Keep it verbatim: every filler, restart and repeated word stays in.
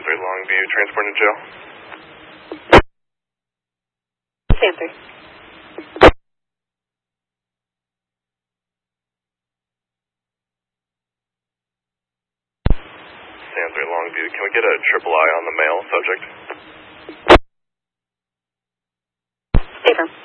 San three Longview, transport to jail. San three. San three Longview, can we get a triple I on the male subject? Stay firm.